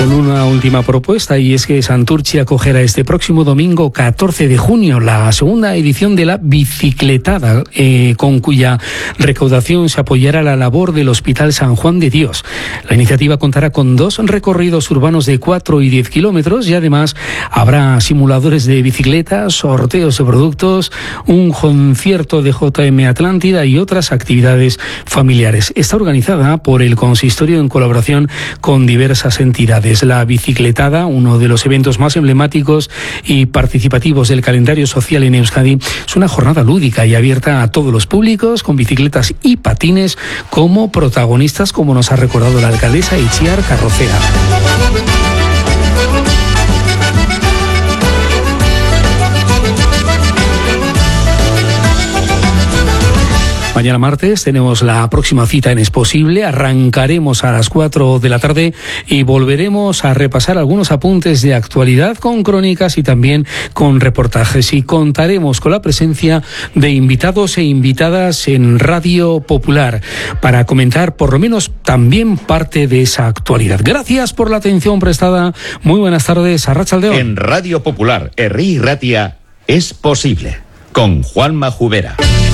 Con una última propuesta, y es que Santurtzi acogerá este próximo domingo 14 de junio la segunda edición de la bicicletada, con cuya recaudación se apoyará la labor del Hospital San Juan de Dios. La iniciativa contará con 2 recorridos urbanos de 4 y 10 kilómetros y además habrá simuladores de bicicletas, sorteos de productos, un concierto de JM Atlántida y otras actividades familiares. Está organizada por el Consistorio en colaboración con diversas entidades. La bicicletada, uno de los eventos más emblemáticos y participativos del calendario social en Euskadi, es una jornada lúdica y abierta a todos los públicos, con bicicletas y patines como protagonistas, como nos ha recordado la alcaldesa Itziar Carrocera. Mañana martes tenemos la próxima cita en Es Posible. Arrancaremos a las 4 de la tarde y volveremos a repasar algunos apuntes de actualidad con crónicas y también con reportajes. Y contaremos con la presencia de invitados e invitadas en Radio Popular para comentar por lo menos también parte de esa actualidad. Gracias por la atención prestada. Muy buenas tardes. Arratsaldeon. En Radio Popular, Herri Ratia, Es Posible, con Juanma Jubera.